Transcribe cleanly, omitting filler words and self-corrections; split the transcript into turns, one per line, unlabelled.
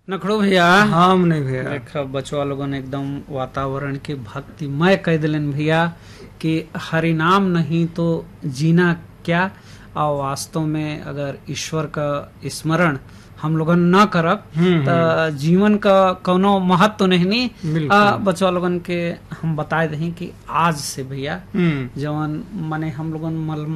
नखड़ो भैया।
हम नहीं भैया।
देखा बचवा लोगन एकदम वातावरण के भक्तिमय कह दिलन भैया कि हरि नाम नहीं तो जीना क्या। और वास्तव में अगर ईश्वर का स्मरण हम लोगन न करब तो जीवन का कोनो महत्व नहीं। बचवा लोगन के हम बताए दही कि आज से भैया जवन माने हम लोगन